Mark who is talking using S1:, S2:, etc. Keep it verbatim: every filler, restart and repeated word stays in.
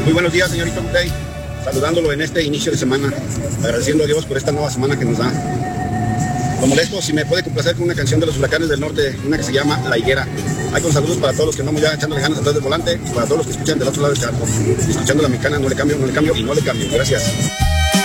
S1: Muy buenos días, señorito Gutey. Saludándolo en este inicio de semana, agradeciendo a Dios por esta nueva semana que nos da. Lo molesto, si me puede complacer con una canción de los Huracanes del Norte, una que se llama La Higuera. Hay con saludos para todos los que andamos ya echándole ganas atrás del volante, para todos los que escuchan del otro lado del charco. Escuchando la mexicana, no le cambio, no le cambio y no le cambio. Gracias.